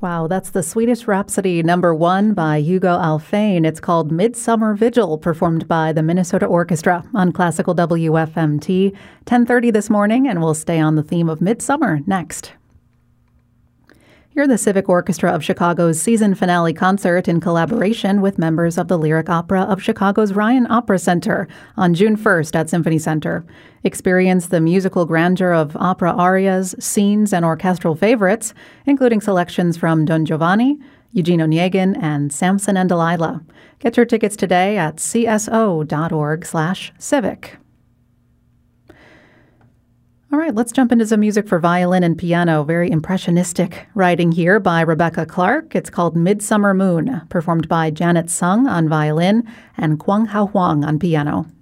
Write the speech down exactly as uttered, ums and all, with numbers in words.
Wow, that's the Swedish Rhapsody number one by Hugo Alfvén. It's called Midsummer Vigil, performed by the Minnesota Orchestra on Classical W F M T, ten thirty this morning, and we'll stay on the theme of midsummer next. You're the Civic Orchestra of Chicago's season finale concert in collaboration with members of the Lyric Opera of Chicago's Ryan Opera Center on June first at Symphony Center. Experience the musical grandeur of opera arias, scenes, and orchestral favorites, including selections from Don Giovanni, Eugene Onegin, and Samson and Delilah. Get your tickets today at c s o dot org slash civic. All right, let's jump into some music for violin and piano. Very impressionistic writing here by Rebecca Clark. It's called Midsummer Moon, performed by Janet Sung on violin and Kwang Hao Huang on piano.